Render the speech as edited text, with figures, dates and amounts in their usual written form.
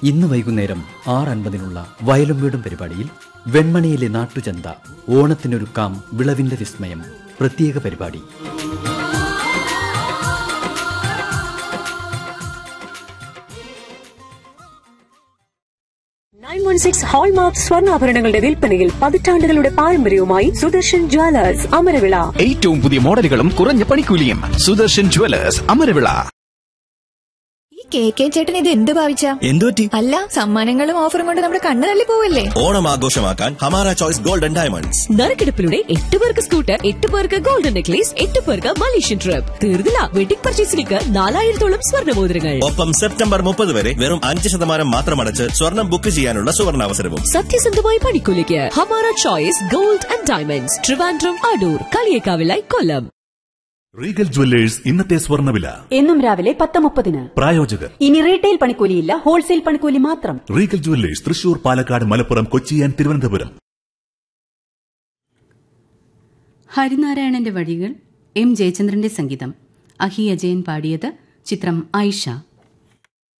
ഇന്ന് വൈകുന്നേരം 6:50 വയലും വീടും പരിപാടിയിൽ വെൺമണിയിലെ നാട്ടുചന്ത, ഓണത്തിനൊരുക്കാം വിളവിന്റെ വിസ്മയം, പ്രത്യേക പരിപാടി. 916 ഹോൾമാർക്ക് സ്വർണ്ണാഭരണങ്ങളുടെ വിൽപ്പനയിൽ പതിറ്റാണ്ടുകളുടെ പാരമ്പര്യവുമായി സുദർശൻ ജ്വല്ലേഴ്സ് അമരവിള. ഏറ്റവും പുതിയ മോഡലുകളും കുറഞ്ഞ പണിക്കൂലിയും. സുദർശൻ ജ്വല്ലേഴ്സ് അമരവിള. കെ ചേട്ടൻ ഇത് എന്ത് ഭാവിച്ച? എന്തുപറ്റി? അല്ല, സമ്മാനങ്ങളും ഓഫറും കൊണ്ട് നമ്മുടെ കണ്ണ് തള്ളി പോവല്ലേ? ഓണം ആഘോഷമാക്കാൻ ഹമാര ചോയ്സ് ഗോൾഡൻ ഡയമണ്ട്സ്. നറുക്കെടുപ്പിലൂടെ 8 പേർക്ക് സ്കൂട്ടർ, 8 പേർക്ക് ഗോൾഡൻ നെക്ലേസ്, 8 പേർക്ക് മലേഷ്യൻ ട്രിപ്പ്. തീർന്നില്ല, വെഡിംഗ് പർച്ചേസിലേക്ക് 4000-ഓളം സ്വർണ്ണമോതിരങ്ങൾ. ഒപ്പം സെപ്റ്റംബർ 30 വരെ വെറും 5% മാത്രം അടച്ച് സ്വർണം ബുക്ക് ചെയ്യാനുള്ള സുവർണാവസരവും. സത്യസന്ധമായ പണിക്കൂലിക്ക് Hamara choice gold and diamonds, Trivandrum, Adoor, കളിയേക്കാവിലായി, Kollam. Regal jewellers ഇന്നത്തെ സ്വർണ്ണവില എന്നും രാവിലെ 10:30. പ്രായോജകർ. ഇനി റീറ്റെയിൽ പണിക്കൂലിയില്ല, ഹോൾസെയിൽ പണിക്കൂലി മാത്രം. Regal jewellers Thrissur, Palakkad, Malappuram, Kochi and Thiruvananthapuram. ഹരിനാരായണന്റെ വഴികൾ, എം ജയചന്ദ്രന്റെ സംഗീതം. അഹി അജയൻ പാടിയത്. ചിത്രം ഐഷ.